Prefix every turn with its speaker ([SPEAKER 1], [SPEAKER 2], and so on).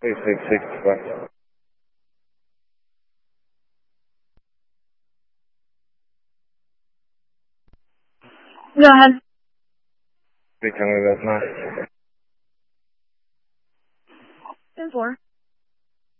[SPEAKER 1] 6665.
[SPEAKER 2] Go ahead.
[SPEAKER 1] Tell me about 9.
[SPEAKER 2] 10-4.